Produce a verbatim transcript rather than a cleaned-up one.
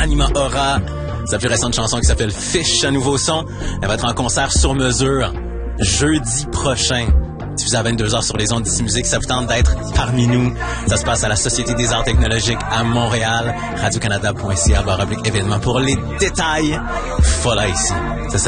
Anima Aura, sa plus récente chanson qui s'appelle Fish, un nouveau son. Elle va être en concert sur mesure jeudi prochain. Diffusé à vingt-deux heures sur les ondes d'Ici Musique. Ça vous tente d'être parmi nous. Ça se passe à la Société des Arts Technologiques à Montréal. radio canada point c a barre oblique événement pour les détails. Voilà ici. Ça